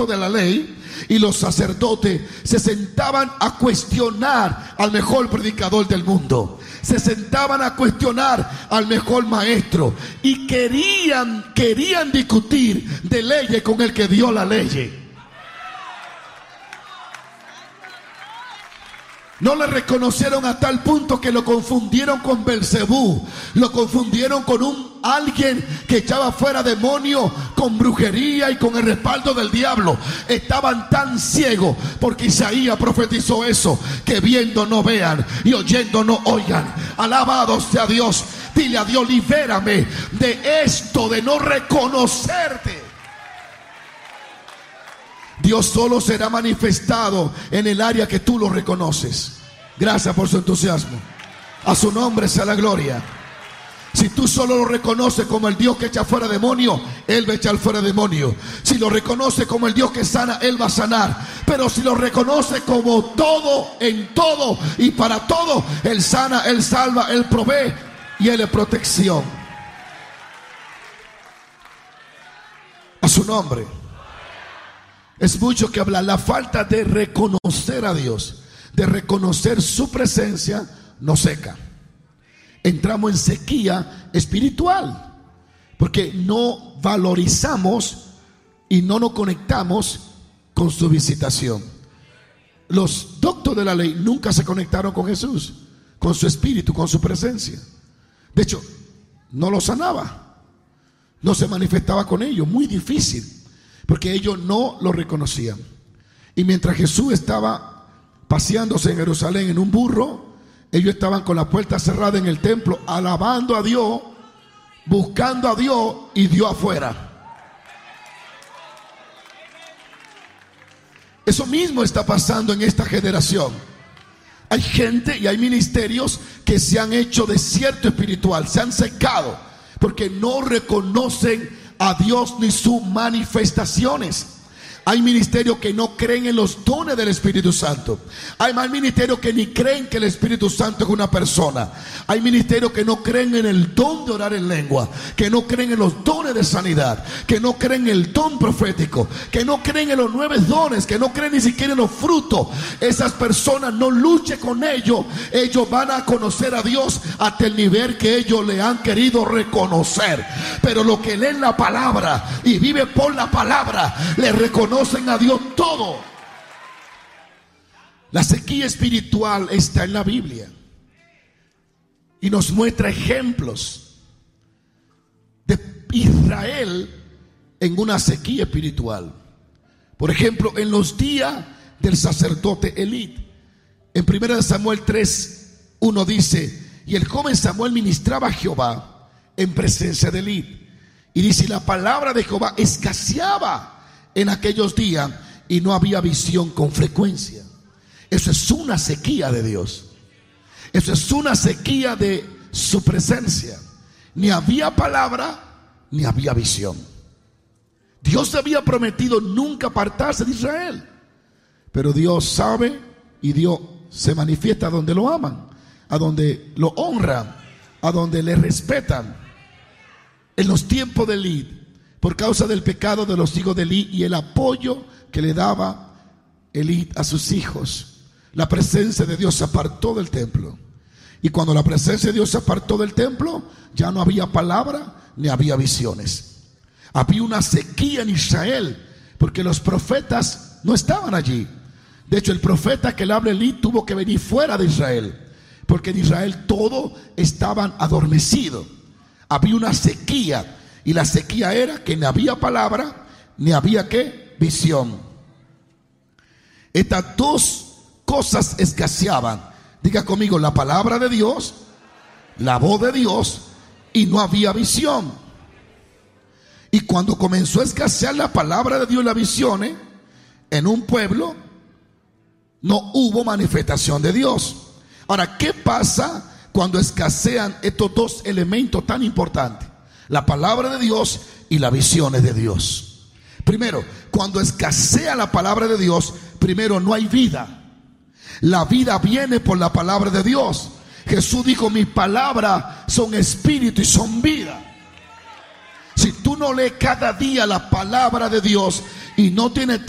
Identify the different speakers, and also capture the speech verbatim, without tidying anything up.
Speaker 1: doctos de la ley y los sacerdotes se sentaban a cuestionar al mejor predicador del mundo. Se sentaban a cuestionar al mejor maestro y querían, querían discutir de leyes con el que dio la ley. No le reconocieron a tal punto que lo confundieron con Belcebú. Lo confundieron con un alguien que echaba fuera demonios con brujería y con el respaldo del diablo. Estaban tan ciegos, porque Isaías profetizó eso, que viendo no vean y oyendo no oigan. Alabado sea Dios. Dile a Dios: libérame de esto de no reconocerte. Dios solo será manifestado en el área que tú lo reconoces. Gracias por su entusiasmo. A su nombre sea la gloria. Si tú solo lo reconoces como el Dios que echa fuera demonios, Él va a echar fuera demonios. Si lo reconoce como el Dios que sana, Él va a sanar. Pero si lo reconoce como todo, en todo y para todo, Él sana, Él salva, Él provee y Él es protección. A su nombre. Es mucho que hablar. La falta de reconocer a Dios, de reconocer su presencia, nos seca. Entramos en sequía espiritual porque no valorizamos y no nos conectamos con su visitación. Los doctos de la ley nunca se conectaron con Jesús, con su espíritu, con su presencia. De hecho, no lo sanaba, no se manifestaba con ellos. Muy difícil, porque ellos no lo reconocían. Y mientras Jesús estaba paseándose en Jerusalén en un burro, ellos estaban con la puerta cerrada en el templo, alabando a Dios, buscando a Dios, y Dios afuera. Eso mismo está pasando en esta generación. Hay gente y hay ministerios que se han hecho desierto espiritual, se han secado, porque no reconocen a Dios ni sus manifestaciones. Hay ministerios que no creen en los dones del Espíritu Santo. Hay más ministerios que ni creen que el Espíritu Santo es una persona. Hay ministerios que no creen en el don de orar en lengua, que no creen en los dones de sanidad, que no creen en el don profético, que no creen en los nueve dones, que no creen ni siquiera en los frutos. Esas personas, no luchen con ellos. Ellos van a conocer a Dios hasta el nivel que ellos le han querido reconocer. Pero los que leen la palabra y viven por la palabra, le reconocen Conocen a Dios todo. La sequía espiritual está en la Biblia y nos muestra ejemplos de Israel en una sequía espiritual. Por ejemplo, en los días del sacerdote Elí, en primera de Samuel tres uno dice: y el joven Samuel ministraba a Jehová en presencia de Elí, y dice: la palabra de Jehová escaseaba en aquellos días y no había visión con frecuencia. Eso es una sequía de Dios. Eso es una sequía de su presencia. Ni había palabra, ni había visión. Dios había prometido nunca apartarse de Israel, pero Dios sabe y Dios se manifiesta a donde lo aman, a donde lo honran, a donde le respetan. En los tiempos de Elí, por causa del pecado de los hijos de Elí y el apoyo que le daba Elí a sus hijos, la presencia de Dios se apartó del templo. Y cuando la presencia de Dios se apartó del templo, ya no había palabra ni había visiones. Había una sequía en Israel porque los profetas no estaban allí. De hecho, el profeta que le habla Elí tuvo que venir fuera de Israel, porque en Israel todos estaban adormecidos. Había una sequía. Y la sequía era que ni había palabra, ni había ¿qué? Visión. Estas dos cosas escaseaban. Diga conmigo: la palabra de Dios, la voz de Dios, y no había visión. Y cuando comenzó a escasear la palabra de Dios y las visiones en un pueblo, no hubo manifestación de Dios. Ahora, ¿qué pasa cuando escasean estos dos elementos tan importantes? La palabra de Dios y las visiones de Dios. Primero, cuando escasea la palabra de Dios, primero no hay vida. La vida viene por la palabra de Dios. Jesús dijo: mis palabras son espíritu y son vida. Si tú no lees cada día la palabra de Dios y no tienes